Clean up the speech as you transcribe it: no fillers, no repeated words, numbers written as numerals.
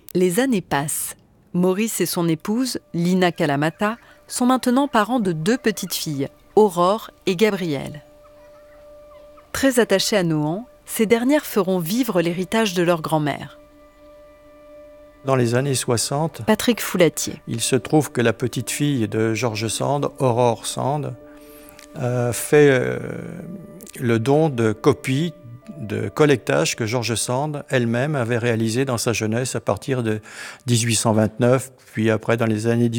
Les années passent. Maurice et son épouse, Lina Kalamata, sont maintenant parents de 2 petites filles, Aurore et Gabrielle. Très attachées à Nohant, ces dernières feront vivre l'héritage de leur grand-mère. Dans les années 60, Patrick Foulatier. il se trouve que la petite fille de George Sand, Aurore Sand, fait le don de copies de collectage que George Sand elle-même avait réalisé dans sa jeunesse à partir de 1829, puis après dans les années